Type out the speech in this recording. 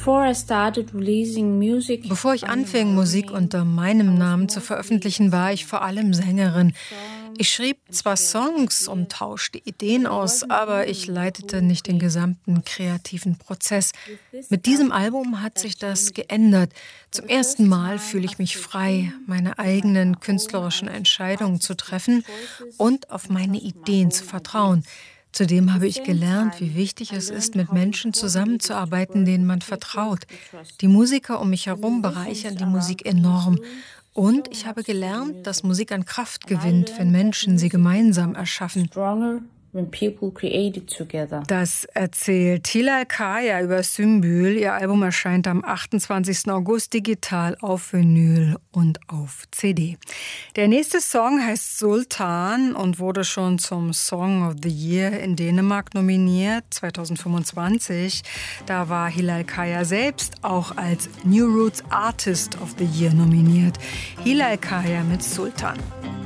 Bevor ich anfing, Musik unter meinem Namen zu veröffentlichen, war ich vor allem Sängerin. Ich schrieb zwar Songs und tauschte Ideen aus, aber ich leitete nicht den gesamten kreativen Prozess. Mit diesem Album hat sich das geändert. Zum ersten Mal fühle ich mich frei, meine eigenen künstlerischen Entscheidungen zu treffen und auf meine Ideen zu vertrauen. Zudem habe ich gelernt, wie wichtig es ist, mit Menschen zusammenzuarbeiten, denen man vertraut. Die Musiker um mich herum bereichern die Musik enorm. Und ich habe gelernt, dass Musik an Kraft gewinnt, wenn Menschen sie gemeinsam erschaffen. Das erzählt Hilal Kaya über Sümbül. Ihr Album erscheint am 28. August digital auf Vinyl und auf CD. Der nächste Song heißt Sultan und wurde schon zum Song of the Year in Dänemark nominiert, 2025. Da war Hilal Kaya selbst auch als New Roots Artist of the Year nominiert. Hilal Kaya mit Sultan.